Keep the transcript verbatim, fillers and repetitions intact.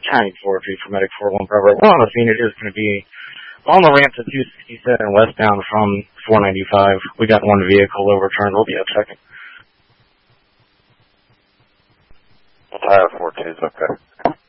County four three for Medic four one Bravo. We're on the scene. It is going to be on the ramp to two sixty-seven westbound from four ninety-five. We got one vehicle overturned. We'll be up second. Tire four two is okay.